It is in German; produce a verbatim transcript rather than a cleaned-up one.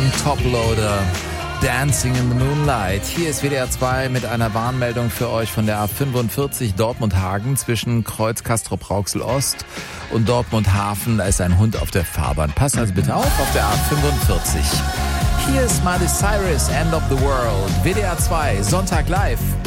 Song Toploader, Dancing in the Moonlight. Hier ist W D R zwei mit einer Warnmeldung für euch von der A fünfundvierzig Dortmund-Hagen zwischen Kreuz Castrop-Rauxel Ost und Dortmund-Hafen. Da ist ein Hund auf der Fahrbahn. Passt also bitte auf auf der A fünfundvierzig. Hier ist Miley Cyrus, End of the World. W D R zwei, Sonntag live.